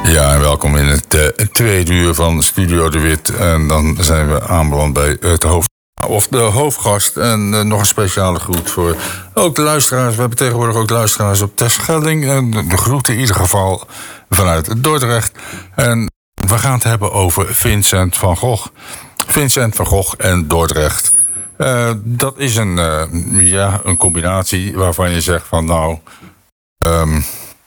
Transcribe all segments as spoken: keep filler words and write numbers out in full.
Ja, en welkom in het uh, tweede uur van Studio De Wit. En dan zijn we aanbeland bij het hoofd, of de hoofdgast. En uh, nog een speciale groet voor ook de luisteraars. We hebben tegenwoordig ook luisteraars op Terschelling. En de groeten in ieder geval vanuit Dordrecht. En we gaan het hebben over Vincent van Gogh. Vincent van Gogh en Dordrecht. Uh, dat is een, uh, ja, een combinatie waarvan je zegt van nou... Um,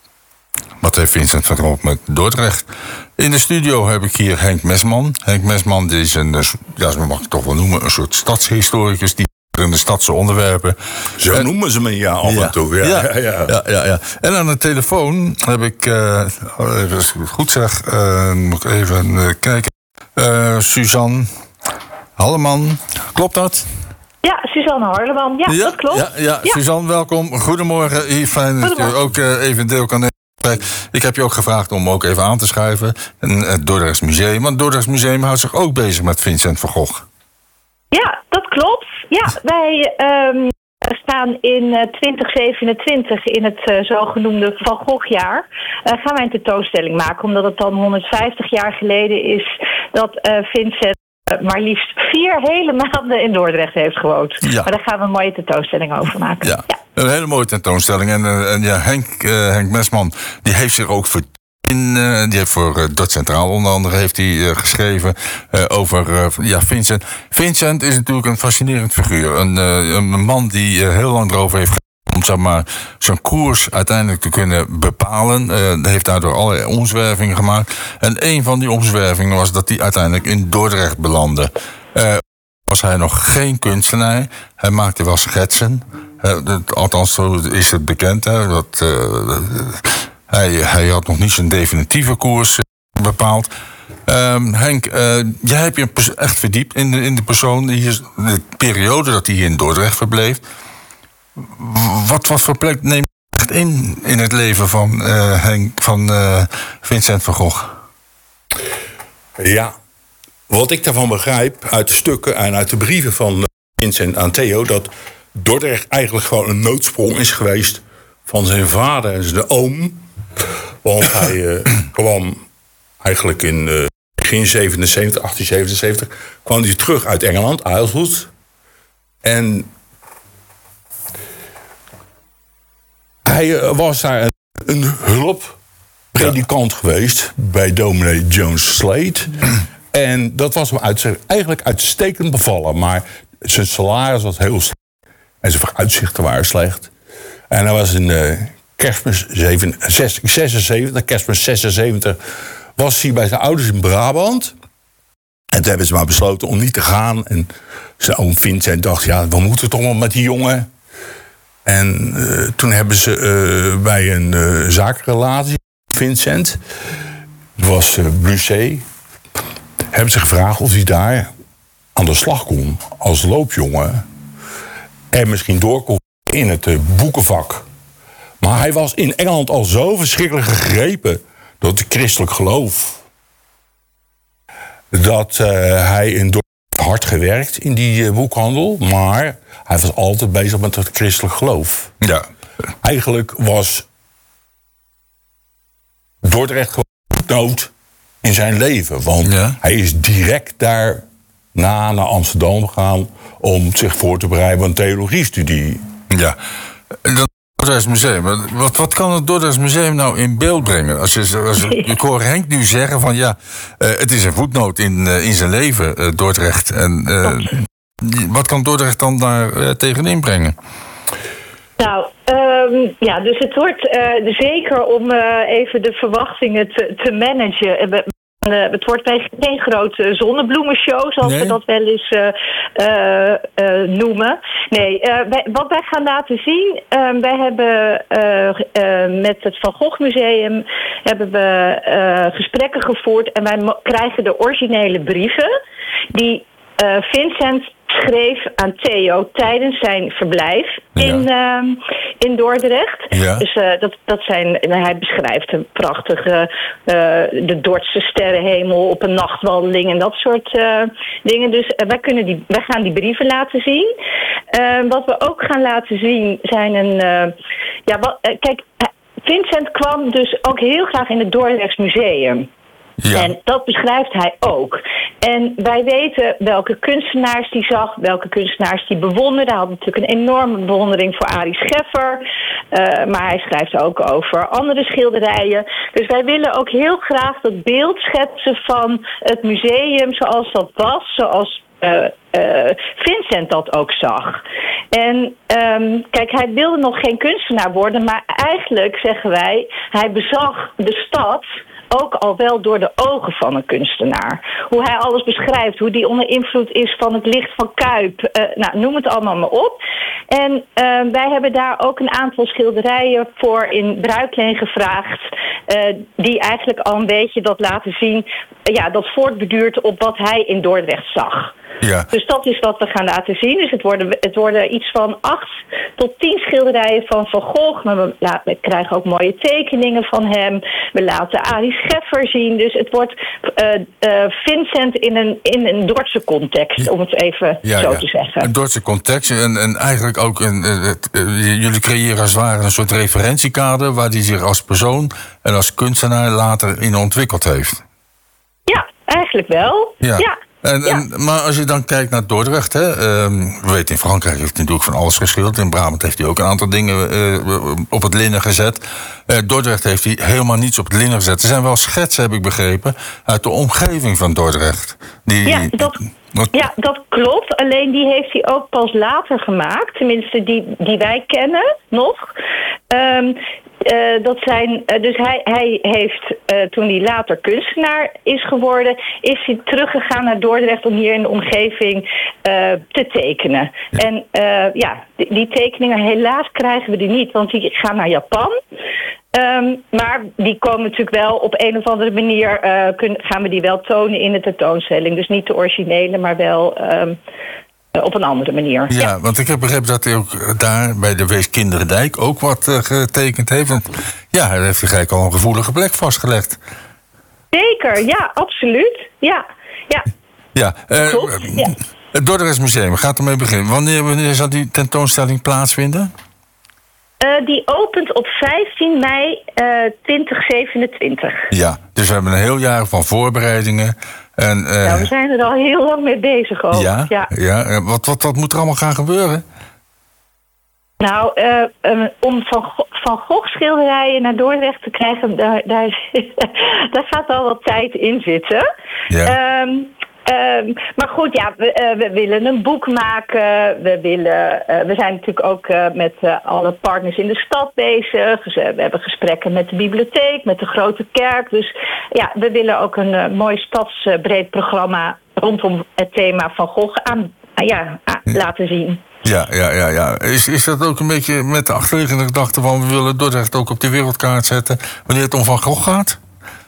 Wat heeft Vincent van Gogh met Dordrecht? In de studio heb ik hier Henk Mesman. Henk Mesman die is een, ja, dat mag ik toch wel noemen, een soort stadshistoricus die in de stadse onderwerpen. Zo en, noemen ze me ja af ja, en toe. Ja, ja, ja, ja. ja, ja, ja. En aan de telefoon heb ik, uh, als ik het goed zeg, uh, moet ik even uh, kijken. Uh, Suzanne Halleman, klopt dat? Ja, Suzanne Harleman. Ja, ja, dat klopt. Ja, ja, ja. Suzanne, welkom. Goedemorgen. Hier, fijn dat je ook uh, even deel kan nemen. Ik heb je ook gevraagd om ook even aan te schuiven. Het Dordrechts Museum. Want het Dordrechts Museum houdt zich ook bezig met Vincent van Gogh. Ja, dat klopt. Ja, wij um, staan in uh, twintig zevenentwintig in het uh, zogenoemde Van Gogh-jaar. Uh, gaan wij een tentoonstelling maken, omdat het dan honderdvijftig jaar geleden is dat uh, Vincent uh, maar liefst vier hele maanden in Dordrecht heeft gewoond. Ja. Maar daar gaan we een mooie tentoonstelling over maken. Ja. Ja. Een hele mooie tentoonstelling. En, uh, en ja, Henk, uh, Henk Mesman, die heeft zich ook voor... In, uh, die heeft voor uh, Dort Centraal onder andere heeft hij, uh, geschreven uh, over uh, ja, Vincent. Vincent is natuurlijk een fascinerend figuur. Een, uh, een man die uh, heel lang erover heeft gedaan om zeg maar, zijn koers uiteindelijk te kunnen bepalen. Uh, heeft daardoor allerlei omzwervingen gemaakt. En een van die omzwervingen was dat hij uiteindelijk in Dordrecht belandde. Uh, was hij nog geen kunstenaar. Hij maakte wel schetsen. Uh, dat, althans, zo is het bekend. Hè, dat, uh, hij, hij had nog niet zijn definitieve koers uh, bepaald. Um, Henk, uh, jij hebt je echt verdiept in de, in de persoon, die, de periode dat hij hier in Dordrecht verbleef. Wat, wat voor plek neemt je echt in in het leven van, uh, Henk, van uh, Vincent van Gogh? Ja, wat ik daarvan begrijp uit de stukken en uit de brieven van Vincent aan Theo, dat Dordrecht eigenlijk gewoon een noodsprong is geweest van zijn vader en zijn oom. Want hij uh, kwam eigenlijk in uh, begin zevenenzeventig, achttien zevenenzeventig... kwam hij terug uit Engeland, Ayleswood. En hij uh, was daar een, een hulppredikant ja. geweest bij dominee Jones Slade. En dat was hem uit, eigenlijk uitstekend bevallen. Maar zijn salaris was heel slecht. En zijn vooruitzichten waren slecht. En hij was in uh, kerstmis zesenzeventig, kerstmis zesenzeventig... was hij bij zijn ouders in Brabant. En toen hebben ze maar besloten om niet te gaan. En zijn oom Vincent dacht, ja, we moeten toch wel met die jongen. En uh, toen hebben ze uh, bij een uh, zakenrelatie, Vincent... het was uh, Blusset... hebben ze gevraagd of hij daar aan de slag kon als loopjongen. En misschien door kon in het uh, boekenvak. Maar hij was in Engeland al zo verschrikkelijk gegrepen door het christelijk geloof. Dat uh, hij in Dordrecht hard gewerkt in die uh, boekhandel. Maar hij was altijd bezig met het christelijk geloof. Ja. Eigenlijk was Dordrecht gewoon nood in zijn leven. Want ja. hij is direct daarna naar Amsterdam gegaan om zich voor te bereiden op een theologiestudie. Ja, dat Dordrechts Museum. Wat, wat kan het Dordrechts Museum nou in beeld brengen? Als je, als je, ik hoor Henk nu zeggen van ja, uh, het is een voetnoot in, uh, in zijn leven, uh, Dordrecht. En uh, wat kan Dordrecht dan daar uh, tegenin brengen? Nou, um, ja, dus het wordt uh, zeker om uh, even de verwachtingen te, te managen. Uh, het wordt geen grote zonnebloemenshow, zoals nee. we dat wel eens uh, uh, uh, noemen. Nee, uh, wij, wat wij gaan laten zien, uh, wij hebben uh, uh, met het Van Gogh Museum hebben we uh, gesprekken gevoerd en wij mo- krijgen de originele brieven die uh, Vincent schreef aan Theo tijdens zijn verblijf in, ja. uh, in Dordrecht. Ja. Dus uh, dat, dat zijn, hij beschrijft een prachtige uh, de Dordtse sterrenhemel op een nachtwandeling en dat soort uh, dingen. Dus uh, wij, kunnen die, wij gaan die brieven laten zien. Uh, wat we ook gaan laten zien zijn een... Uh, ja, wat, uh, kijk, Vincent kwam dus ook heel graag in het Dordrechts Museum. Ja. En dat beschrijft hij ook. En wij weten welke kunstenaars die zag, welke kunstenaars die bewonderde. Hij had natuurlijk een enorme bewondering voor Arie Scheffer. Uh, maar hij schrijft ook over andere schilderijen. Dus wij willen ook heel graag dat beeld schetsen van het museum zoals dat was. Zoals uh, uh, Vincent dat ook zag. En um, kijk, hij wilde nog geen kunstenaar worden. Maar eigenlijk zeggen wij, hij bezag de stad ook al wel door de ogen van een kunstenaar. Hoe hij alles beschrijft, hoe die onder invloed is van het licht van Cuyp. Uh, nou, noem het allemaal maar op. En uh, wij hebben daar ook een aantal schilderijen voor in bruikleen gevraagd. Uh, die eigenlijk al een beetje dat laten zien. Uh, ja, dat voortbeduurt op wat hij in Dordrecht zag. Ja. Dus dat is wat we gaan laten zien. Dus het worden, het worden iets van acht tot tien schilderijen van Van Gogh. Maar we, la, we krijgen ook mooie tekeningen van hem. We laten Arie Scheffer zien. Dus het wordt uh, uh, Vincent in een, in een Dordtse context, ja. om het even ja, zo ja. te zeggen. Een Dordtse context. En, en eigenlijk ook, een, het, uh, jullie creëren als het ware een soort referentiekader waar hij zich als persoon en als kunstenaar later in ontwikkeld heeft. Ja, eigenlijk wel. Ja. ja. En, Ja. en, maar als je dan kijkt naar Dordrecht, hè, um, we weten in Frankrijk heeft hij natuurlijk van alles geschilderd. In Brabant heeft hij ook een aantal dingen uh, op het linnen gezet. Uh, Dordrecht heeft hij helemaal niets op het linnen gezet. Er zijn wel schetsen, heb ik begrepen, uit de omgeving van Dordrecht. Die, Ja, dat, wat, ja, dat klopt. Alleen die heeft hij ook pas later gemaakt. Tenminste, die, die wij kennen nog. Um, Uh, dat zijn, uh, dus hij, hij heeft, uh, toen hij later kunstenaar is geworden, is hij teruggegaan naar Dordrecht om hier in de omgeving uh, te tekenen. Ja. En uh, ja, die, die tekeningen, helaas krijgen we die niet, want die gaan naar Japan. Um, maar die komen natuurlijk wel op een of andere manier, uh, kun, gaan we die wel tonen in de tentoonstelling. Dus niet de originele, maar wel Um, op een andere manier. Ja, ja, want ik heb begrepen dat hij ook daar bij de Weeskinderdijk ook wat uh, getekend heeft. Want ja, hij heeft gelijk al een gevoelige plek vastgelegd. Zeker, ja, absoluut. Ja, ja. Ja, uh, Klopt, ja. Het Dordrechts Museum gaat ermee beginnen. Wanneer, wanneer zal die tentoonstelling plaatsvinden? Uh, die opent op vijftien mei uh, twintig zevenentwintig. Ja, dus we hebben een heel jaar van voorbereidingen. En, uh, nou, we zijn er al heel lang mee bezig ook. Ja, ja. ja. Wat, wat, wat moet er allemaal gaan gebeuren? Nou, uh, um, om van, Go- van Gogh schilderijen naar Dordrecht te krijgen, daar, daar, daar gaat wel wat tijd in zitten. Ja. Um, Um, maar goed, ja, we, uh, we willen een boek maken. We, willen, uh, we zijn natuurlijk ook uh, met uh, alle partners in de stad bezig. Dus, uh, we hebben gesprekken met de bibliotheek, met de Grote Kerk. Dus ja, we willen ook een uh, mooi stadsbreed programma rondom het thema Van Gogh aan, uh, ja, uh, ja. laten zien. Ja, ja, ja, ja. Is, is dat ook een beetje met de achterliggende gedachte van we willen Dordrecht ook op de wereldkaart zetten wanneer het om Van Gogh gaat?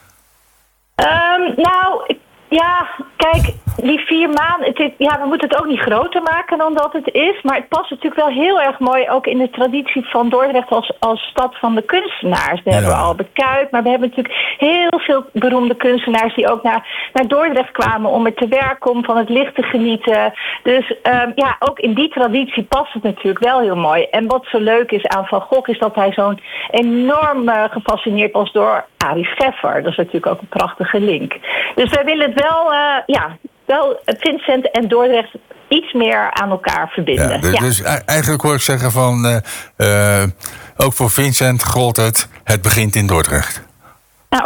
Um, nou, ik Ja, kijk, die vier maanden, het is, ja, we moeten het ook niet groter maken dan dat het is. Maar het past natuurlijk wel heel erg mooi ook in de traditie van Dordrecht als, als stad van de kunstenaars. We ja. hebben Albert Cuyp, maar we hebben natuurlijk heel veel beroemde kunstenaars die ook naar, naar Dordrecht kwamen om er te werken, om van het licht te genieten. Dus um, ja, ook in die traditie past het natuurlijk wel heel mooi. En wat zo leuk is aan Van Gogh is dat hij zo'n enorm uh, gefascineerd was door Arie Scheffer. Dat is natuurlijk ook een prachtige link. Dus wij willen het wel, uh, ja, wel Vincent en Dordrecht iets meer aan elkaar verbinden. Ja, dus, ja. dus eigenlijk hoor ik zeggen van, uh, uh, ook voor Vincent gold het, het begint in Dordrecht. Nou,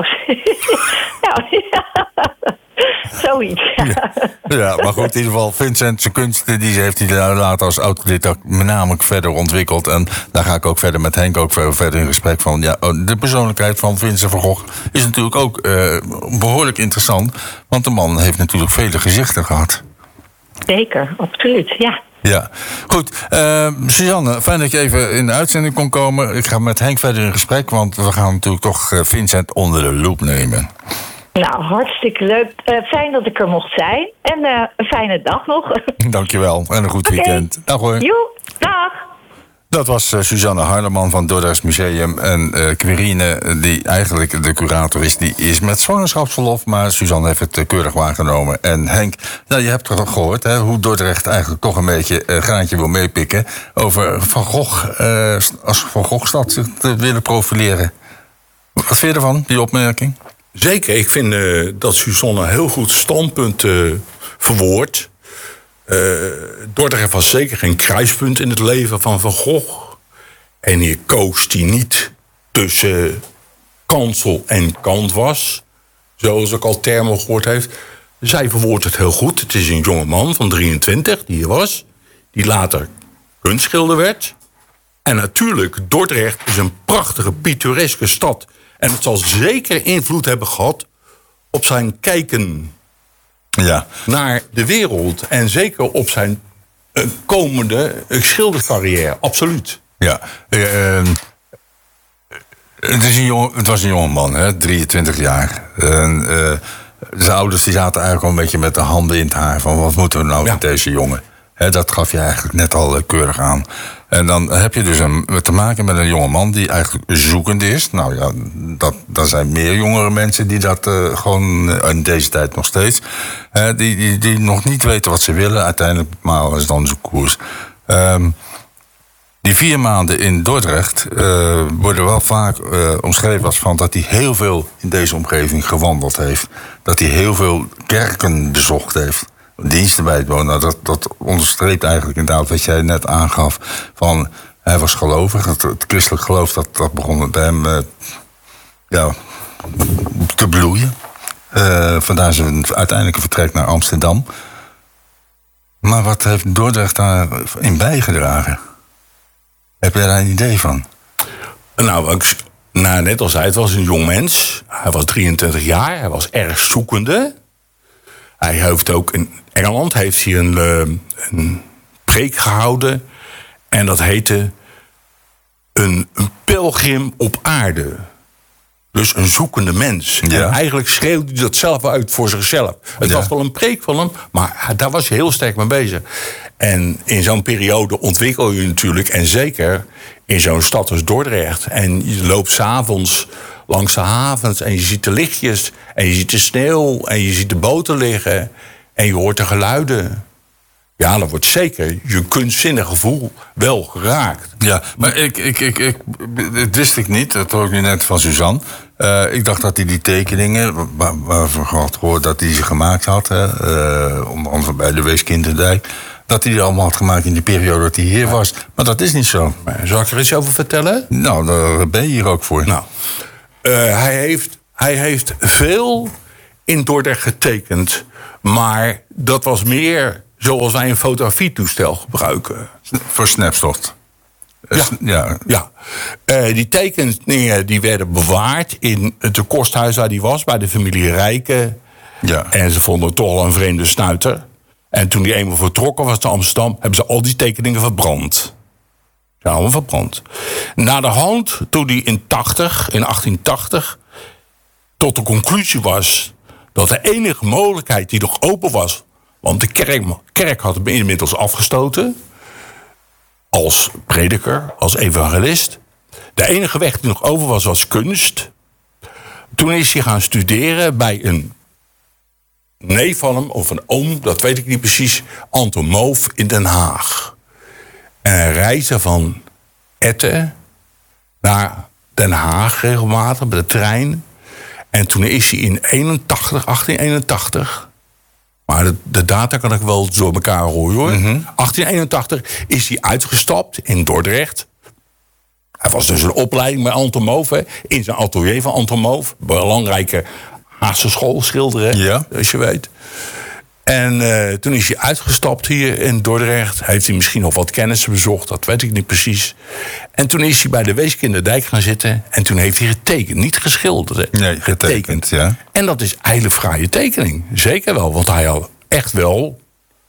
nou ja. Zoiets. Ja. Ja. ja, maar goed, in ieder geval, Vincent, zijn kunsten, die heeft hij later als autodidact met name verder ontwikkeld. En daar ga ik ook verder met Henk ook verder in gesprek van. Ja, de persoonlijkheid van Vincent van Gogh is natuurlijk ook uh, behoorlijk interessant. Want de man heeft natuurlijk vele gezichten gehad. Zeker, absoluut, ja. Ja, goed. Uh, Suzanne, fijn dat je even in de uitzending kon komen. Ik ga met Henk verder in gesprek, want we gaan natuurlijk toch uh, Vincent onder de loep nemen. Nou, hartstikke leuk. Uh, fijn dat ik er mocht zijn. En uh, een fijne dag nog. Dankjewel en een goed okay. weekend. Dag hoor. Joe, dag. Dat was uh, Suzanne Harleman van Dordrechts Museum. En uh, Quirine, die eigenlijk de curator is, die is met zwangerschapsverlof. Maar Suzanne heeft het uh, keurig waargenomen. En Henk, nou, je hebt toch gehoord hè, hoe Dordrecht eigenlijk toch een beetje een uh, graantje wil meepikken over Van Gogh, uh, als Van Gogh-stad te willen profileren. Wat vind je ervan, die opmerking? Zeker, ik vind uh, dat Suzanne een heel goed standpunt uh, verwoordt. Uh, Dordrecht was zeker geen kruispunt in het leven van Van Gogh. En hier koos hij niet tussen kansel en kant was. Zoals ik al termen gehoord heeft. Zij verwoordt het heel goed. Het is een jonge man van drieëntwintig die hier was. Die later kunstschilder werd. En natuurlijk, Dordrecht is een prachtige, pittoreske stad. En het zal zeker invloed hebben gehad op zijn kijken ja. naar de wereld. En zeker op zijn uh, komende uh, schildercarrière. Absoluut. Ja, uh, het, is een jong, het was een jonge man, hè, drieëntwintig jaar. En, uh, zijn ouders die zaten eigenlijk al een beetje met de handen in het haar. Van wat moeten we nou ja. met deze jongen? He, dat gaf je eigenlijk net al uh, keurig aan. En dan heb je dus een, te maken met een jonge man die eigenlijk zoekend is. Nou ja, dat, dat zijn meer jongere mensen die dat uh, gewoon uh, in deze tijd nog steeds. Uh, die, die, die nog niet weten wat ze willen. Uiteindelijk bepalen ze dan zo'n koers. Um, die vier maanden in Dordrecht uh, worden wel vaak uh, omschreven als van dat hij heel veel in deze omgeving gewandeld heeft. Dat hij heel veel kerken bezocht heeft. Diensten bij het wonen. Nou, dat, dat onderstreept eigenlijk inderdaad wat jij net aangaf. Van, hij was gelovig. Het, het christelijk geloof dat, dat begon bij hem uh, ja, te bloeien. Uh, vandaar zijn uiteindelijke vertrek naar Amsterdam. Maar wat heeft Dordrecht daarin bijgedragen? Heb jij daar een idee van? Nou, ik, nou, net als hij, het was een jong mens. Hij was drieëntwintig jaar. Hij was erg zoekende. Hij heeft ook in Engeland heeft hij een, uh, een preek gehouden. En dat heette een, een pelgrim op aarde. Dus een zoekende mens. Ja. En eigenlijk schreeuwde hij dat zelf uit voor zichzelf. Het ja. was wel een preek van hem, maar daar was hij heel sterk mee bezig. En in zo'n periode ontwikkel je natuurlijk, en zeker in zo'n stad als Dordrecht. En je loopt 's avonds langs de havens en je ziet de lichtjes en je ziet de sneeuw en je ziet de boten liggen en je hoort de geluiden. Ja, dan wordt zeker je kunstzinnige gevoel wel geraakt. Ja, maar ik, ik, ik, ik, dat wist ik niet, dat hoor ik nu net van Suzanne. Uh, ik dacht dat hij die tekeningen, waar, waarvan had gehoord dat hij ze gemaakt had, hè, uh, onder andere bij de Weeskinderdijk, dat hij die allemaal had gemaakt in die periode dat hij hier was. Maar dat is niet zo. Zal ik er iets over vertellen? Nou, daar ben je hier ook voor. Nou, uh, hij, heeft, hij heeft veel in Dordrecht getekend, maar dat was meer zoals wij een fotografietoestel gebruiken. Voor snapshot. Ja, ja. ja. Uh, die tekeningen die werden bewaard in het kosthuis waar die was, bij de familie Rijken. Ja. En ze vonden het toch al een vreemde snuiter. En toen die eenmaal vertrokken was naar Amsterdam, hebben ze al die tekeningen verbrand. Ze zijn allemaal verbrand. Naderhand, toen hij in, tachtig, in achttien tachtig tot de conclusie was dat de enige mogelijkheid die nog open was, want de kerk, kerk had hem inmiddels afgestoten als prediker, als evangelist. De enige weg die nog over was, was kunst. Toen is hij gaan studeren bij een neef van hem, of een oom, dat weet ik niet precies, Anton Moof in Den Haag. En hij reisde van Etten naar Den Haag regelmatig met de trein. En toen is hij in eenentachtig, achttien eenentachtig... maar de, de data kan ik wel door elkaar horen, hoor. Mm-hmm. achttien eenentachtig is hij uitgestapt in Dordrecht. Hij was dus een opleiding bij Anton Moof, hè, in zijn atelier van Anton Moof. Belangrijke Haagse school schilderen, ja. als je weet. En uh, toen is hij uitgestapt hier in Dordrecht. Heeft hij misschien nog wat kennissen bezocht, dat weet ik niet precies. En toen is hij bij de Weeskinderdijk gaan zitten. En toen heeft hij getekend, niet geschilderd. Hè. Nee, getekend, ja. En dat is eigenlijk een fraaie tekening. Zeker wel, want hij had echt wel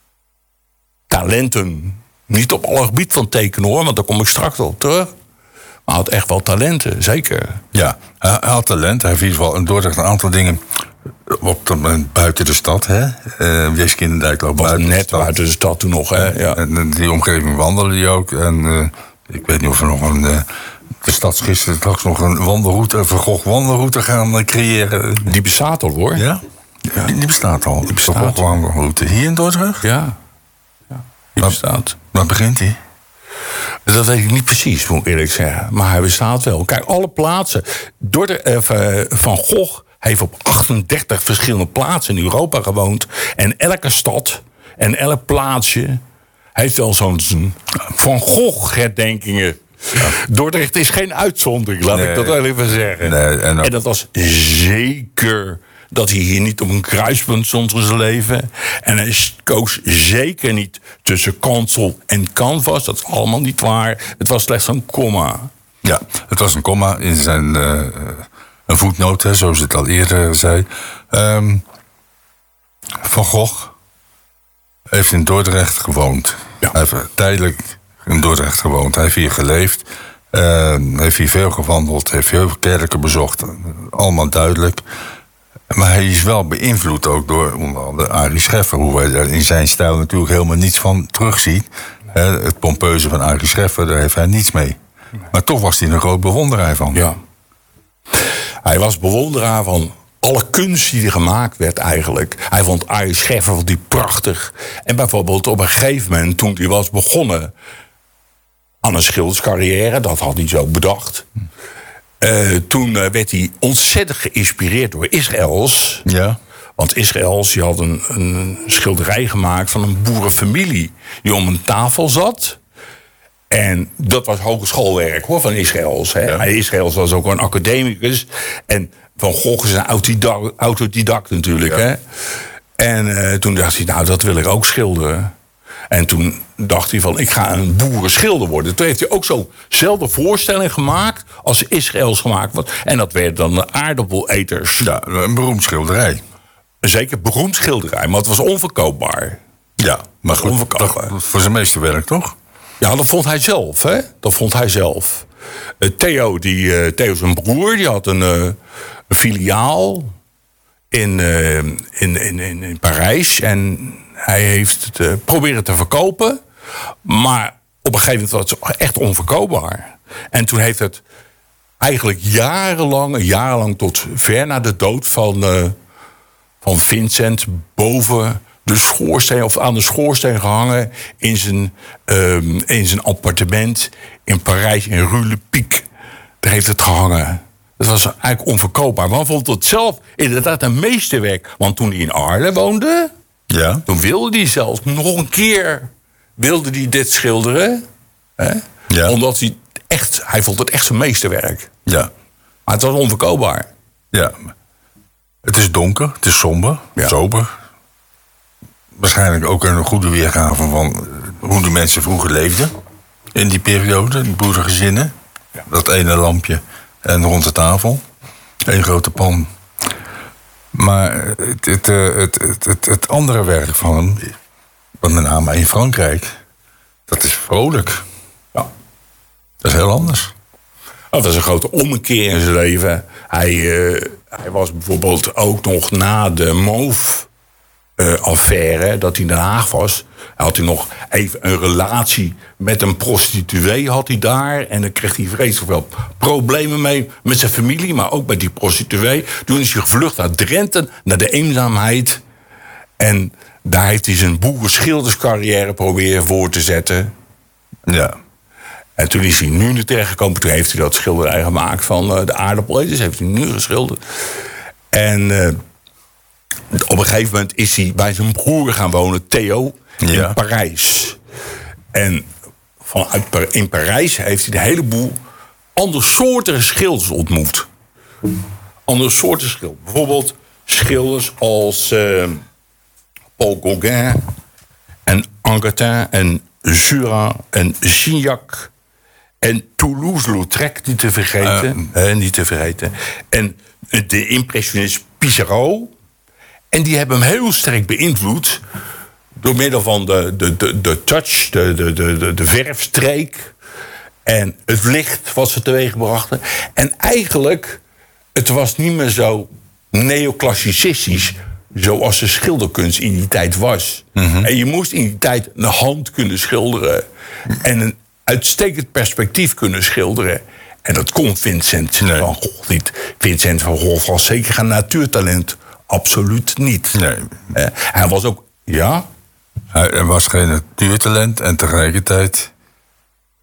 talenten. Niet op alle gebied van tekenen, hoor, want daar kom ik straks op terug. Maar hij had echt wel talenten, zeker. Ja, hij had talent. Hij heeft in ieder geval in Dordrecht een aantal dingen op de, buiten de stad, hè. Uh, Weeskinderdijk loopt buiten net de stad. buiten de stad toen nog, hè. Ja. En, en die omgeving wandelde hij ook. En uh, ik weet niet of er nog een uh, de stadsgisteren straks nog een wandelroute, een Van Gogh wandelroute gaan uh, creëren. Die bestaat al, hoor. Ja? Ja. Die, die bestaat al. Die bestaat. Van Gogh wandelroute. Hier in Dordrecht? Ja. Ja, die waar, bestaat. Waar begint die? Dat weet ik niet precies, moet ik eerlijk zeggen. Maar hij bestaat wel. Kijk, alle plaatsen. Door de, uh, Van Gogh heeft op achtendertig verschillende plaatsen in Europa gewoond. En elke stad en elk plaatsje heeft wel zo'n Van Gogh-herdenkingen. Ja. Dordrecht is geen uitzondering, laat nee, ik dat wel even zeggen. Nee, en, en dat was zeker dat hij hier niet op een kruispunt stond in zijn leven. En hij koos zeker niet tussen kansel en canvas. Dat is allemaal niet waar. Het was slechts een komma. Ja, het was een komma in zijn uh, een voetnoot, hè, zoals het al eerder zei. Um, Van Gogh heeft in Dordrecht gewoond. Ja. Hij heeft tijdelijk in Dordrecht gewoond. Hij heeft hier geleefd. Uh, heeft hier veel gewandeld. Heeft heel veel kerken bezocht. Allemaal duidelijk. Maar hij is wel beïnvloed ook door onder andere Arie Scheffer. Hoe wij daar in zijn stijl natuurlijk helemaal niets van terugzien. He, het pompeuze van Arie Scheffer, daar heeft hij niets mee. Maar toch was hij een groot bewonderaar van. Ja. Hij was bewonderaar van alle kunst die er gemaakt werd eigenlijk. Hij vond Arie Scheffer vond die prachtig. En bijvoorbeeld op een gegeven moment, toen hij was begonnen aan een schilderscarrière, dat had hij zo bedacht. Uh, toen uh, werd hij ontzettend geïnspireerd door Israëls. Ja. Want Israëls die had een, een schilderij gemaakt van een boerenfamilie die om een tafel zat. En dat was hogeschoolwerk hoor, van Israëls. Hè. Ja. Israëls was ook een academicus. En Van Gogh is een autodidact, autodidact natuurlijk. Ja. Hè. En uh, toen dacht hij, nou dat wil ik ook schilderen. En toen dacht hij van, ik ga een boerenschilder worden. Toen heeft hij ook zo'nzelfde voorstelling gemaakt als Israëls gemaakt wordt. En dat werd dan de aardappeleters. Ja, een beroemd schilderij. Zeker beroemd schilderij, maar het was onverkoopbaar. Ja, maar goed, onverkoopbaar. Voor zijn meeste werk, toch? Ja, dat vond hij zelf, hè. Dat vond hij zelf. Uh, Theo, die, uh, Theo zijn broer, die had een, uh, een filiaal in, uh, in, in, in, in Parijs. En hij heeft het uh, proberen te verkopen. Maar op een gegeven moment was het echt onverkoopbaar. En toen heeft het eigenlijk jarenlang, jarenlang tot ver na de dood van, uh, van Vincent boven de schoorsteen, of aan de schoorsteen gehangen in zijn, uh, in zijn appartement in Parijs, in Rue Le Pic. Daar heeft het gehangen. Dat was eigenlijk onverkoopbaar. Maar hij vond het zelf inderdaad een meesterwerk. Want toen hij in Arles woonde, ja. toen wilde hij zelfs nog een keer wilde hij dit schilderen. Hè? Ja. Omdat hij echt, hij vond het echt zijn meesterwerk. Ja. Maar het was onverkoopbaar. Ja. Het is donker, het is somber, ja. sober. Waarschijnlijk ook een goede weergave van hoe de mensen vroeger leefden. In die periode, die boerengezinnen. Ja. Dat ene lampje en rond de tafel. Eén grote pan. Maar het, het, het, het, het, het andere werk van hem, wat met name in Frankrijk, dat is vrolijk. Ja. Dat is heel anders. Dat was een grote ommekeer in zijn leven. Hij, uh, hij was bijvoorbeeld ook nog na de Mauve Uh, affaire, dat hij in Den Haag was, had hij nog even een relatie met een prostituee had hij daar. En dan kreeg hij vreselijk veel problemen mee met zijn familie, maar ook met die prostituee. Toen is hij gevlucht naar Drenthe, naar de eenzaamheid. En daar heeft hij zijn boerenschilderscarrière proberen voor te zetten. Ja. En toen is hij nu terechtgekomen, toen heeft hij dat schilderij gemaakt van uh, de aardappeleters, heeft hij nu geschilderd. En Uh, op een gegeven moment is hij bij zijn broer gaan wonen, Theo, in ja. Parijs. En vanuit in Parijs heeft hij een heleboel andere soorten schilders ontmoet. Andere soorten schilders. Bijvoorbeeld schilders als uh, Paul Gauguin en Anquetin en Seurat en Signac en Toulouse-Lautrec, niet te vergeten. Uh, uh, niet te vergeten. En de impressionist Pissarro. En die hebben hem heel sterk beïnvloed door middel van de, de, de, de touch, de, de, de, de verfstreek en het licht wat ze teweeg brachten. En eigenlijk, het was niet meer zo neoclassicistisch zoals de schilderkunst in die tijd was. Mm-hmm. En je moest in die tijd een hand kunnen schilderen en een uitstekend perspectief kunnen schilderen. En dat kon Vincent nee. van Gogh niet. Vincent van Gogh was zeker geen natuurtalent. Absoluut niet. Nee. Uh, hij was ook, ja... Hij was geen natuurtalent en tegelijkertijd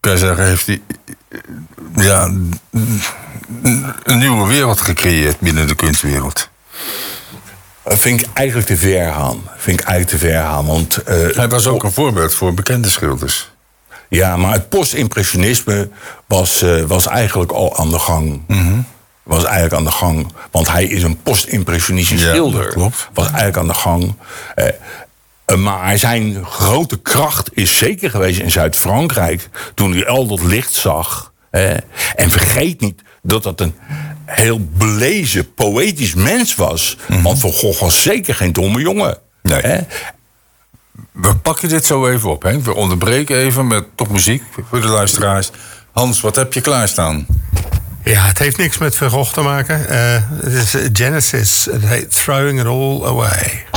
kan je zeggen, heeft hij ja, een nieuwe wereld gecreëerd binnen de kunstwereld. Vind ik eigenlijk te ver gaan. Vind ik eigenlijk te ver gaan. Want, uh, Hij was ook een voorbeeld voor bekende schilders. Ja, maar het post-impressionisme was, uh, was eigenlijk al aan de gang. Mm-hmm. Was eigenlijk aan de gang. Want hij is een post-impressionistisch ja, schilder. Klopt. Was eigenlijk aan de gang. Uh, uh, maar zijn grote kracht is zeker geweest in Zuid-Frankrijk. Toen hij al dat licht zag. Uh, en vergeet niet dat dat een heel belezen, poëtisch mens was. Mm-hmm. Want Van Gogh was zeker geen domme jongen. Nee. Uh, We pakken dit zo even op, Henk. We onderbreken even met toch muziek voor de luisteraars. Hans, wat heb je klaarstaan? Ja, het heeft niks met Van Gogh te maken. Uh, het is Genesis. Het heet Throwing It All Away.